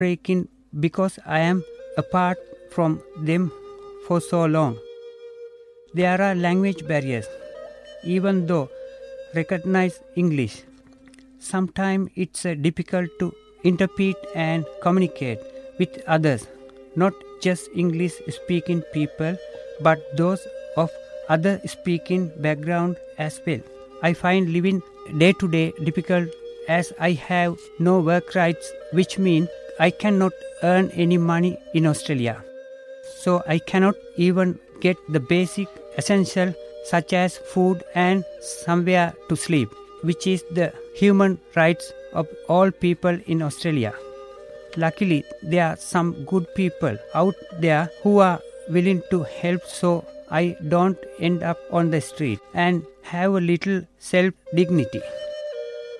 breaking because I am apart from them for so long. There are language barriers, even though recognize English. Sometimes it's difficult to interpret and communicate with others, not just English speaking people, but those of other speaking background as well. I find living day to day difficult as I have no work rights, which means I cannot earn any money in Australia. So I cannot even get the basic essential such as food and somewhere to sleep, which is the human rights of all people in Australia. Luckily, there are some good people out there who are willing to help so I don't end up on the street and have a little self-dignity.